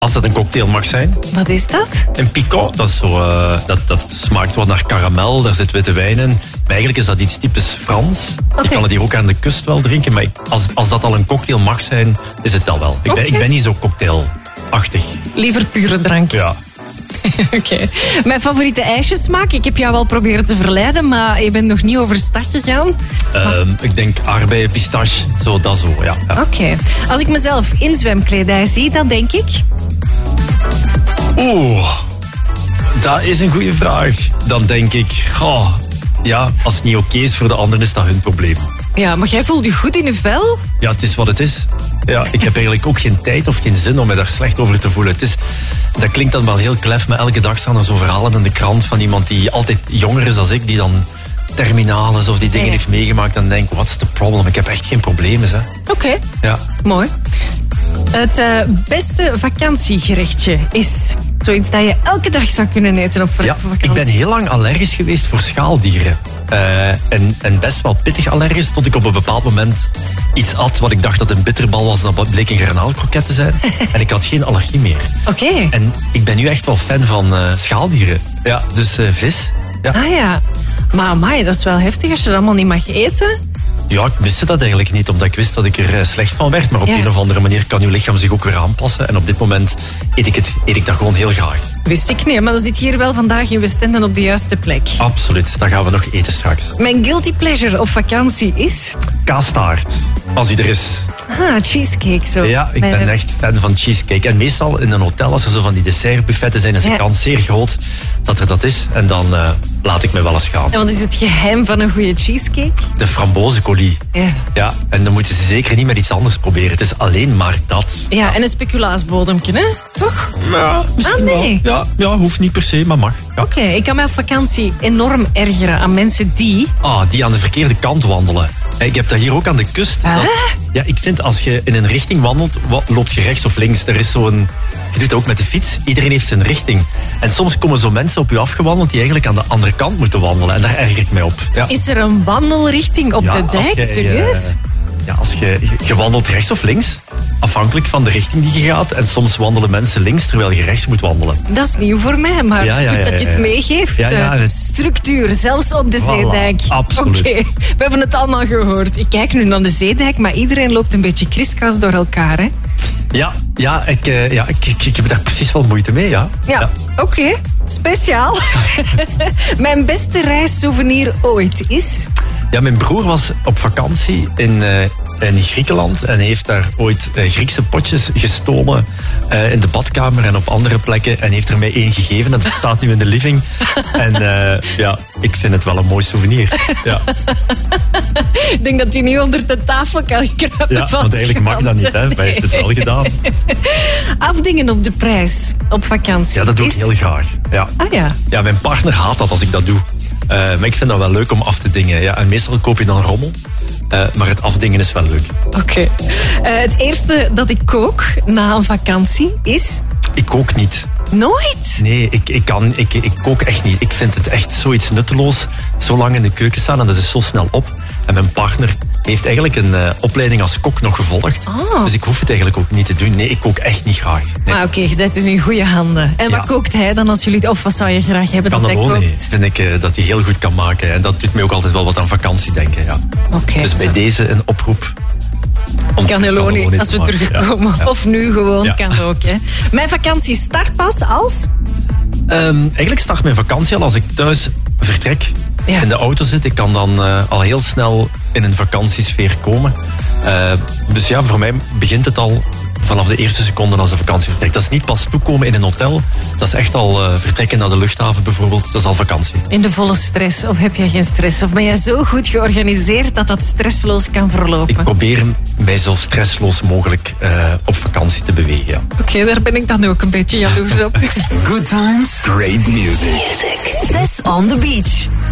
Als dat een cocktail mag zijn. Wat is dat? Een picot, dat is zo, dat smaakt wat naar karamel, daar zit witte wijn in. Maar eigenlijk is dat iets typisch Frans. Okay. Je kan het hier ook aan de kust wel drinken, maar als dat al een cocktail mag zijn, is het dat wel. Ik ben niet zo cocktailachtig. Liever pure drank. Ja. Oké. Mijn favoriete ijsjesmaak, ik heb jou wel proberen te verleiden, maar je bent nog niet overstag gegaan. Ik denk aardbeien, pistache, zo, ja. Oké. Als ik mezelf in zwemkledij zie, dan denk ik... Oeh, dat is een goede vraag. Dan denk ik, als het niet oké is voor de anderen, is dat hun probleem. Ja, maar jij voelt je goed in je vel? Ja, het is wat het is. Ja, ik heb eigenlijk ook geen tijd of geen zin om me daar slecht over te voelen. Dat klinkt dan wel heel klef, maar elke dag staan er zo verhalen in de krant van iemand die altijd jonger is dan ik, die dan terminales of die dingen heeft meegemaakt en denkt, what's the problem? Ik heb echt geen problemen, hè. Oké. Ja. Mooi. Het beste vakantiegerechtje is zoiets dat je elke dag zou kunnen eten op vakantie. Ik ben heel lang allergisch geweest voor schaaldieren. En best wel pittig allergisch, tot ik op een bepaald moment iets at wat ik dacht dat een bitterbal was, en dat bleek een garnaalkroket te zijn. En ik had geen allergie meer. Oké. En ik ben nu echt wel fan van schaaldieren. Ja, dus vis. Ja. Ah ja. Maar amai, dat is wel heftig als je dat allemaal niet mag eten. Ja, ik wist dat eigenlijk niet, omdat ik wist dat ik er slecht van werd. Maar op een of andere manier kan uw lichaam zich ook weer aanpassen. En op dit moment eet ik dat gewoon heel graag. Wist ik niet, maar dan zit hier wel vandaag in Westenden op de juiste plek. Absoluut, dat gaan we nog eten straks. Mijn guilty pleasure op vakantie is... Kaastaart, als die er is. Ah, cheesecake zo. Ja, ik ben echt fan van cheesecake. En meestal in een hotel, als er zo van die dessertbuffetten zijn, is de kans zeer groot dat er dat is. En dan laat ik me wel eens gaan. En wat is het geheim van een goede cheesecake? De frambozencolie. Ja, en dan moeten ze zeker niet met iets anders proberen. Het is alleen maar dat. Ja, en een speculaasbodempje, hè? Toch? Ja, nee. Ja, hoeft niet per se, maar mag. Ja. Oké, ik kan mij op vakantie enorm ergeren aan mensen die... Die aan de verkeerde kant wandelen. Ik heb dat hier ook aan de kust. Ja, ik vind als je in een richting wandelt, loopt je rechts of links. Er is zo'n... Je doet het ook met de fiets. Iedereen heeft zijn richting. En soms komen zo mensen op je afgewandeld die eigenlijk aan de andere kant moeten wandelen. En daar erger ik mij op. Ja. Is er een wandelrichting op de dijk? Serieus? Als je wandelt rechts of links, afhankelijk van de richting die je gaat. En soms wandelen mensen links terwijl je rechts moet wandelen. Dat is nieuw voor mij, maar goed dat je het meegeeft. Structuur, zelfs op de zeedijk. Absoluut. Oké, we hebben het allemaal gehoord. Ik kijk nu naar de zeedijk, maar iedereen loopt een beetje kriskras door elkaar, hè? Ik heb daar precies wel moeite mee, ja. Oké. Speciaal. Mijn beste reissouvenir ooit is... Ja, mijn broer was op vakantie in Griekenland en heeft daar ooit Griekse potjes gestolen in de badkamer en op andere plekken en heeft er mij één gegeven en dat staat nu in de living. En ik vind het wel een mooi souvenir. Ja. Ik denk dat hij nu onder de tafel kan kruipen. Ja, want eigenlijk mag dat niet, hè. Maar hij heeft het wel gedaan. Afdingen op de prijs op vakantie. Ja, dat doe ik heel graag. Ja. Ah ja. Ja, mijn partner haat dat als ik dat doe. Maar ik vind dat wel leuk om af te dingen. Ja, en meestal koop je dan rommel. Maar het afdingen is wel leuk. Oké. Het eerste dat ik kook na een vakantie is... Ik kook niet. Nooit? Nee, ik kook echt niet. Ik vind het echt zoiets nutteloos. Zo lang in de keuken staan en dat is zo snel op. En mijn partner heeft eigenlijk een opleiding als kok nog gevolgd. Oh. Dus ik hoef het eigenlijk ook niet te doen. Nee, ik kook echt niet graag. Nee. Maar oké, je bent dus in goede handen. En wat kookt hij dan als jullie... Of wat zou je graag hebben dat hij kookt? Vind ik dat hij heel goed kan maken. En dat doet mij ook altijd wel wat aan vakantie denken. Ja. Okay, dus bij deze een oproep... Cannelloni, als we terugkomen. Ja. Of nu gewoon, kan ook. Hè. Mijn vakantie start pas als? Eigenlijk start mijn vakantie al als ik thuis vertrek. In de auto zit. Ik kan dan al heel snel in een vakantiesfeer komen. Dus ja, voor mij begint het al vanaf de eerste seconde als de vakantie vertrekt. Dat is niet pas toekomen in een hotel. Dat is echt al vertrekken naar de luchthaven bijvoorbeeld. Dat is al vakantie. In de volle stress? Of heb jij geen stress? Of ben jij zo goed georganiseerd dat dat stressloos kan verlopen? Ik probeer mij zo stressloos mogelijk op vakantie te bewegen. Ja. Oké, daar ben ik dan ook een beetje jaloers op. Good times, great music. This on the beach.